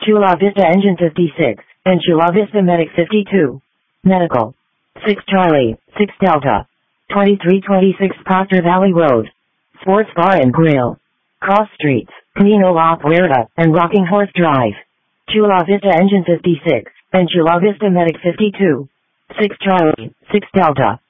Chula Vista Engine 56, and Chula Vista Medic 52. Medical. 6 Charlie, 6 Delta. 2326 Proctor Valley Road. Sports Bar and Grill. Cross Streets, Camino La Puerta, and Rocking Horse Drive. Chula Vista Engine 56, and Chula Vista Medic 52. 6 Charlie, 6 Delta.